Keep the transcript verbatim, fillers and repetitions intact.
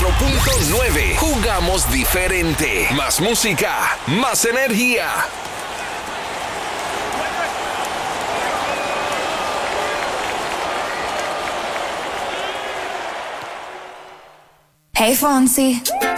punto nueve. Jugamos diferente. Más música, más energía. Hey Fonsi,